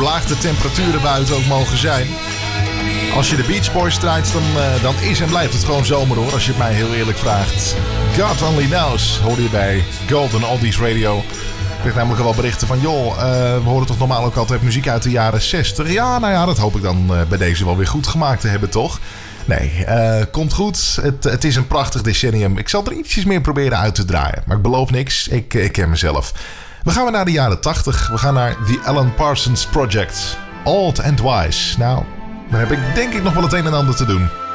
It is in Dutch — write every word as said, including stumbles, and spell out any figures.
hoe laag de temperaturen buiten ook mogen zijn. Als je de Beach Boys draait, dan, uh, dan is en blijft het gewoon zomer hoor. Als je het mij heel eerlijk vraagt. God Only Knows hoorde je bij Golden Oldies Radio. Ik kreeg namelijk al wel berichten van... joh, uh, we horen toch normaal ook altijd muziek uit de jaren zestig. Ja, nou ja, dat hoop ik dan uh, bij deze wel weer goed gemaakt te hebben, toch? Nee, uh, komt goed. Het, het is een prachtig decennium. Ik zal er ietsjes meer proberen uit te draaien. Maar ik beloof niks. Ik, ik ken mezelf. We gaan weer naar de jaren tachtig. We gaan naar The Alan Parsons Project. Old and Wise. Nou, daar heb ik denk ik nog wel het een en ander te doen.